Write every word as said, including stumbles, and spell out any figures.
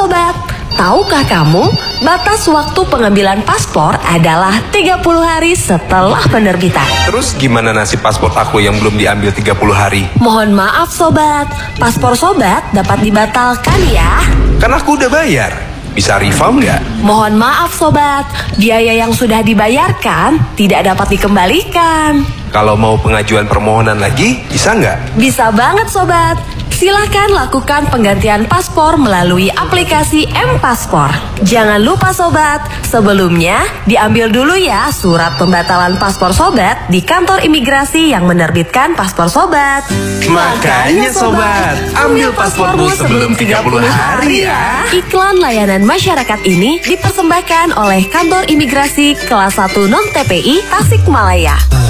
sobat, tahukah kamu batas waktu pengambilan paspor adalah tiga puluh hari setelah penerbitan? Terus gimana nasib paspor aku yang belum diambil tiga puluh hari? Mohon maaf sobat, paspor sobat dapat dibatalkan ya. Kan aku udah bayar, bisa refund nggak? Mohon maaf sobat, biaya yang sudah dibayarkan tidak dapat dikembalikan. Kalau mau pengajuan permohonan lagi, bisa nggak? Bisa banget sobat. Silahkan lakukan penggantian paspor melalui aplikasi M-Paspor. Jangan lupa sobat, sebelumnya diambil dulu ya surat pembatalan paspor sobat di kantor imigrasi yang menerbitkan paspor sobat. Makanya sobat, ambil paspormu sebelum tiga puluh hari ya. Iklan layanan masyarakat ini dipersembahkan oleh kantor imigrasi kelas satu non T P I Tasikmalaya.